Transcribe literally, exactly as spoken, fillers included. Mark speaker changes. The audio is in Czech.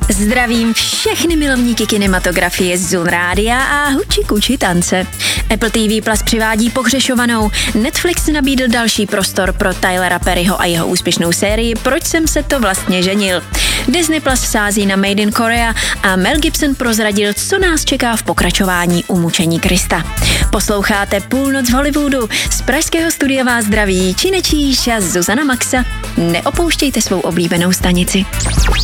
Speaker 1: Zdravím všechny milovníky kinematografie z Zun Rádia a huči kuči tance. Apple T V Plus přivádí Pohřešovanou. Netflix nabídl další prostor pro Tylera Perryho a jeho úspěšnou sérii Proč jsem se to vlastně ženil. Disney Plus sází na Made in Korea a Mel Gibson prozradil, co nás čeká v pokračování Umučení Krista. Posloucháte Půlnoc v Hollywoodu. Z pražského studia vás zdraví Činečíš a Zuzana Maxa. Neopouštějte svou oblíbenou stanici.